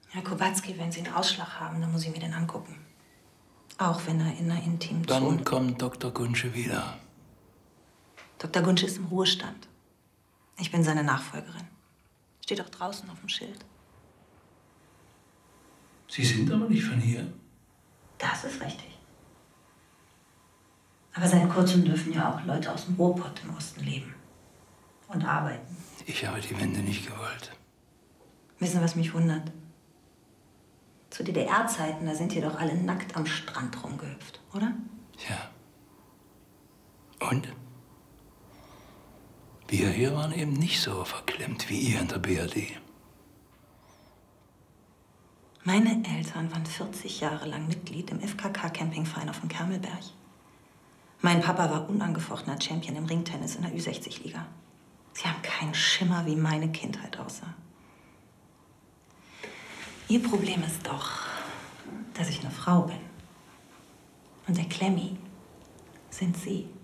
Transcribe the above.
Herr Kowatzki, wenn Sie einen Ausschlag haben, dann muss ich mir den angucken. Auch wenn er in einer intimen Zone... Wann kommt Dr. Gunsche wieder? Dr. Gunsche ist im Ruhestand. Ich bin seine Nachfolgerin. Steht auch draußen auf dem Schild. Sie sind aber nicht von hier. Das ist richtig. Aber seit kurzem dürfen ja auch Leute aus dem Ruhrpott im Osten leben. Und arbeiten. Ich habe die Wende nicht gewollt. Wissen Sie, was mich wundert? Zu DDR-Zeiten, da sind hier doch alle nackt am Strand rumgehüpft, oder? Ja. Und? Wir hier waren eben nicht so verklemmt wie ihr in der BRD. Meine Eltern waren 40 Jahre lang Mitglied im FKK-Campingverein auf dem Kermelberg. Mein Papa war unangefochtener Champion im Ringtennis in der Ü60-Liga. Sie haben keinen Schimmer, wie meine Kindheit aussah. Ihr Problem ist doch, dass ich eine Frau bin. Und der Klemmi sind Sie.